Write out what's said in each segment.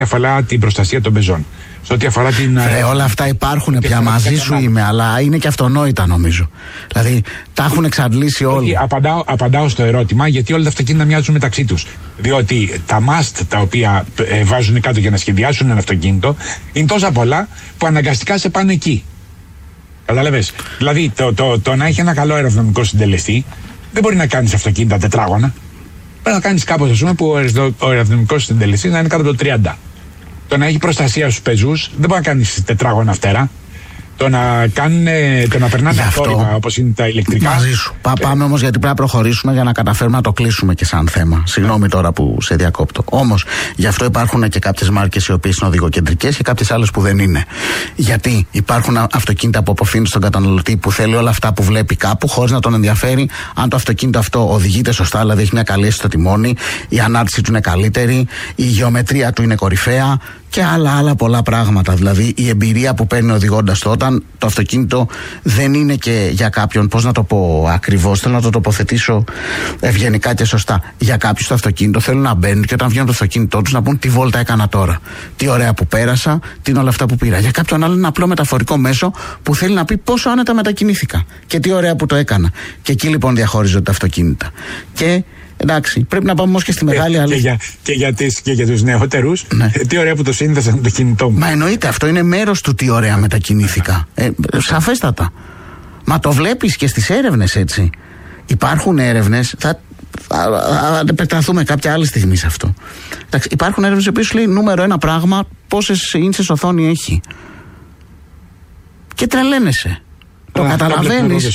αφορά την προστασία των πεζών. Σε ό,τι αφορά την. Όλα αυτά υπάρχουν πια, μαζί σου είμαι, αλλά είναι και αυτονόητα νομίζω. Δηλαδή τα έχουν εξαντλήσει όλοι. Απαντάω στο ερώτημα, γιατί όλα τα αυτοκίνητα μοιάζουν μεταξύ τους. Διότι τα must τα οποία βάζουν κάτω για να σχεδιάσουν ένα αυτοκίνητο είναι τόσα πολλά που αναγκαστικά σε πάνε εκεί. Κατάλαβες. Δηλαδή το να έχει ένα καλό αεροδυναμικό συντελεστή δεν μπορεί να κάνεις αυτοκίνητα τετράγωνα. Πρέπει να κάνεις κάπως, ας πούμε, που ο αεροδυναμικός συντελεστής να είναι κάτω από το 30. Το να έχει προστασία στους πεζούς δεν μπορεί να κάνεις τετράγωνα φτερά. Το να περνάνε αθόρυβα όπως είναι τα ηλεκτρικά. Μαζί σου. Πάμε όμως, γιατί πρέπει να προχωρήσουμε για να καταφέρουμε να το κλείσουμε και σαν θέμα. Συγγνώμη τώρα που σε διακόπτω. Όμως γι' αυτό υπάρχουν και κάποιες μάρκες οι οποίες είναι οδηγοκεντρικές και κάποιες άλλες που δεν είναι. Γιατί υπάρχουν αυτοκίνητα που αποφύγουν στον καταναλωτή που θέλει όλα αυτά που βλέπει κάπου, χωρίς να τον ενδιαφέρει αν το αυτοκίνητο αυτό οδηγείται σωστά, δηλαδή έχει μια καλή αίσθηση στο τιμόνι, η ανάρτηση του είναι καλύτερη, η γεωμετρία του είναι κορυφαία και άλλα πολλά πράγματα. Δηλαδή η εμπειρία που παίρνει οδηγώντας το, όταν το αυτοκίνητο δεν είναι και για κάποιον, πώς να το πω ακριβώς, θέλω να το τοποθετήσω ευγενικά και σωστά. Για κάποιους το αυτοκίνητο θέλουν να μπαίνουν και όταν βγαίνουν το αυτοκίνητό τους να πούν τι βόλτα έκανα τώρα. Τι ωραία που πέρασα, τι είναι όλα αυτά που πήρα. Για κάποιον άλλο είναι απλό μεταφορικό μέσο που θέλει να πει πόσο άνετα μετακινήθηκα και τι ωραία που το έκανα. Και εκεί λοιπόν διαχωρίζονται τα αυτοκίνητα. Και εντάξει, πρέπει να πάμε όμως και στη μεγάλη αλήθεια. Και για τους νεότερους, ναι. Τι ωραία που το σύνδεσαν με το κινητό μου. Μα εννοείται, αυτό είναι μέρος του τι ωραία μετακινήθηκα. Σαφέστατα. Μα το βλέπεις και στις έρευνες έτσι. Υπάρχουν έρευνες, θα επεκταθούμε κάποια άλλη στιγμή σε αυτό. Εντάξει, υπάρχουν έρευνες που σου λέει νούμερο ένα πράγμα πόσες ίντσες οθόνη έχει. Και τρελαίνεσαι. Το καταλαβαίνεις,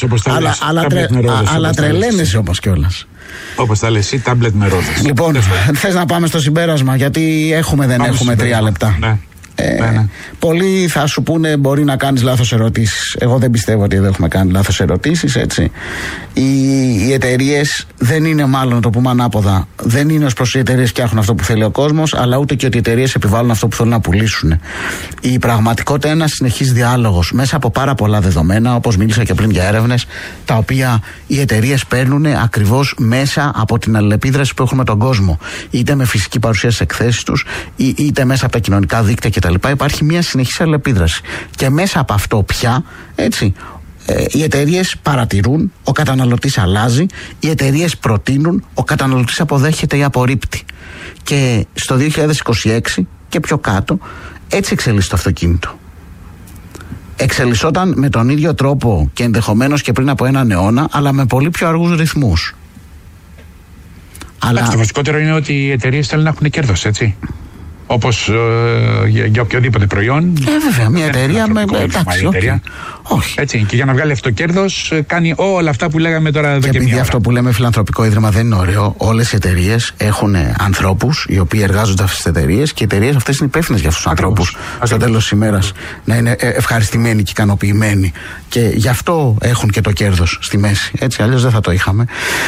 αλλά τρελαίνεσαι όμως κιόλας. Όπως τα λες εσύ, τάμπλετ με ρόδες. Λοιπόν, θες να πάμε στο συμπέρασμα, γιατί δεν έχουμε 3 λεπτά. Ναι. Πολλοί θα σου πούνε μπορεί να κάνεις λάθος ερωτήσεις. Εγώ δεν πιστεύω ότι δεν έχουμε κάνει λάθος ερωτήσεις, έτσι. Οι εταιρείες δεν είναι, μάλλον να το πούμε ανάποδα, δεν είναι ως προς οι εταιρείες φτιάχνουν αυτό που θέλει ο κόσμος, αλλά ούτε και ότι οι εταιρείες επιβάλλουν αυτό που θέλουν να πουλήσουν. Η πραγματικότητα είναι ένας συνεχής διάλογος μέσα από πάρα πολλά δεδομένα, όπως μίλησα και πριν για έρευνες, τα οποία οι εταιρείες παίρνουν ακριβώς μέσα από την αλληλεπίδραση που έχουν με τον κόσμο. Είτε με φυσική παρουσία στις εκθέσεις τους, είτε μέσα από τα κοινωνικά δίκτυα κτλ. Υπάρχει μια συνεχής αλληλεπίδραση. Και μέσα από αυτό πια, έτσι, οι εταιρείες παρατηρούν, ο καταναλωτής αλλάζει, οι εταιρείες προτείνουν, ο καταναλωτής αποδέχεται ή απορρίπτει. Και στο 2026 και πιο κάτω, έτσι εξελίσσεται το αυτοκίνητο. Εξελισσόταν με τον ίδιο τρόπο και ενδεχομένως και πριν από έναν αιώνα, αλλά με πολύ πιο αργούς ρυθμούς. Αλλά το βασικότερο είναι ότι οι εταιρείες θέλουν να έχουν κέρδος, έτσι. Όπως για οποιοδήποτε προϊόν. Βέβαια, μια εταιρεία με. Εντάξει, όχι. Έτσι, και για να βγάλει αυτό το κέρδος, κάνει όλα αυτά που λέγαμε τώρα εδώ και μια ώρα. Επειδή αυτό που λέμε φιλανθρωπικό ίδρυμα δεν είναι ωραίο, όλες οι εταιρείες έχουν ανθρώπους οι οποίοι εργάζονται αυτές τις εταιρείες και οι εταιρείες αυτές είναι υπεύθυνες για αυτούς τους ανθρώπους. Στο τέλος της ημέρας να είναι ευχαριστημένοι και ικανοποιημένοι. Και γι' αυτό έχουν και το κέρδος στη μέση. Έτσι, αλλιώς δεν θα το είχαμε.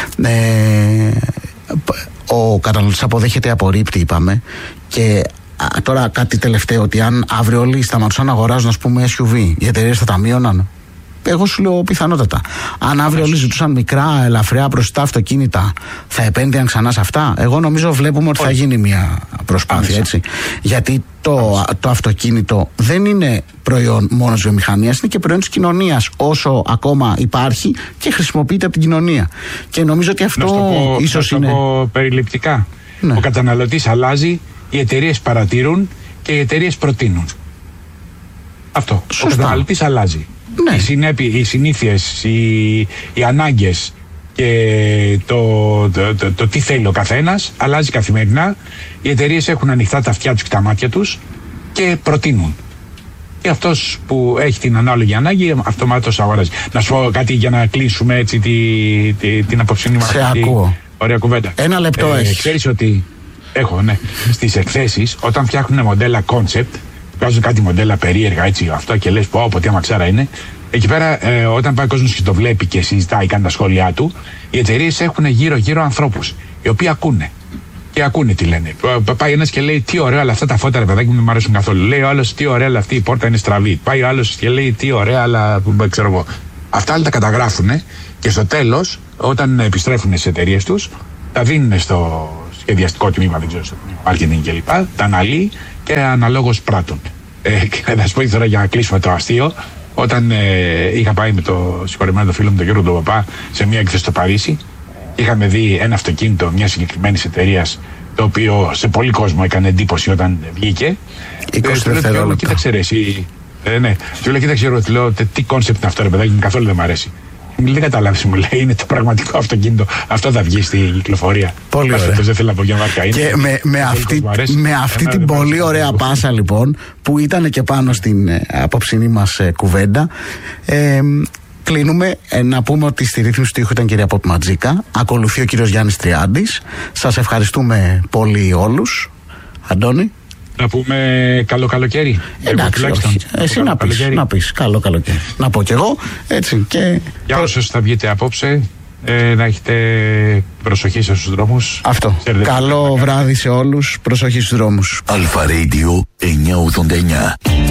Ο καταναλωτής αποδέχεται, απορρίπτει, είπαμε. Και τώρα κάτι τελευταίο, ότι αν αύριο όλοι σταματούσαν να αγοράζουν, ας πούμε, SUV, οι εταιρείες θα τα μείωναν. Εγώ σου λέω πιθανότατα. Αν αύριο όλοι ζητούσαν μικρά, ελαφριά, μπροστά αυτοκίνητα, θα επένδυαν ξανά σε αυτά. Εγώ νομίζω βλέπουμε ότι θα γίνει μια προσπάθεια, έτσι. Γιατί το αυτοκίνητο δεν είναι προϊόν μόνο της βιομηχανίας, είναι και προϊόν της κοινωνίας, όσο ακόμα υπάρχει και χρησιμοποιείται από την κοινωνία. Και νομίζω ότι αυτό ίσως είναι. Να το πω περιληπτικά. Ναι. Ο καταναλωτής αλλάζει, οι εταιρείες παρατηρούν και οι εταιρείες προτείνουν. Αυτό. Σωστά. Ο καταναλωτής αλλάζει. Ναι. Οι συνήθειες, οι ανάγκες και το τι θέλει ο καθένας αλλάζει καθημερινά. Οι εταιρείες έχουν ανοιχτά τα αυτιά τους και τα μάτια τους και προτείνουν. Και αυτός που έχει την ανάλογη ανάγκη αυτομάτως αγοράζει. Να σου πω κάτι για να κλείσουμε έτσι την απόψινή μας. Σε ακούω. Ωραία κουβέντα. Ένα λεπτό έχεις. Ξέρεις ότι έχω, ναι, στις εκθέσεις όταν φτιάχνουν μοντέλα concept, βγάζουν κάτι μοντέλα περίεργα έτσι αυτά και λες πω τι αμαξάρα είναι. Εκεί πέρα όταν πάει ο κόσμος και το βλέπει και συζητάει, κάνει τα σχόλιά του, οι εταιρείες έχουν γύρω-γύρω ανθρώπους οι οποίοι ακούνε. Και ακούνε τι λένε. Πάει ένας και λέει τι ωραία, αλλά αυτά τα φώτα ρε παιδάκι μου αρέσουν καθόλου. Λέει ο άλλος τι ωραία, αλλά αυτή η πόρτα είναι στραβή. Πάει ο άλλος και λέει τι ωραία, αλλά ξέρω εγώ. Αυτά όλα τα καταγράφουν και στο τέλος, όταν επιστρέφουν στις εταιρείες τους, τα δίνουν στο σχεδιαστικό τμήμα, δεν ξέρω, στο marketing κλπ. Τα αναλύει και αναλόγως πράττουν. Και θα σου πω τώρα για να κλείσουμε το αστείο, όταν είχα πάει με το συγχωρεμένο φίλο μου τον Γιώργο τον Παπά σε μια έκθεση στο Παρίσι, είχαμε δει ένα αυτοκίνητο μια συγκεκριμένη εταιρεία, το οποίο σε πολύ κόσμο έκανε εντύπωση όταν βγήκε. 20 δευτερόλεπτα. Κοίταξε ρε εσύ. Ναι, του λέω, κοίταξε, λέω, τι κόνσεπτ είναι αυτό, ρε παιδάκι, καθόλου δεν μου αρέσει. Δεν καταλάβεις, μου λέει, είναι το πραγματικό αυτοκίνητο. Αυτό θα βγει στην κυκλοφορία. Πολύ ωραία. Δεν θέλω να πω για μάρκα. Και με αυτή την πολύ ωραία πάσα, λοιπόν, που ήταν και πάνω στην απόψινή μας κουβέντα, κλείνουμε. Να πούμε ότι στη ρύθμιση του ήχου ήταν η κυρία Πόπη Ματζίκα. Ακολουθεί ο κύριος Γιάννης Τριάντης. Σας ευχαριστούμε πολύ όλους. Αντώνη. Να πούμε καλό καλοκαίρι. Εντάξει, εσύ να πεις καλό καλοκαίρι. Να πω κι εγώ, έτσι. Και για όσους θα βγείτε απόψε, να έχετε προσοχή στους δρόμους. Αυτό. Καλό βράδυ σε όλους. Προσοχή στους δρόμους. Αλφα Radio 989.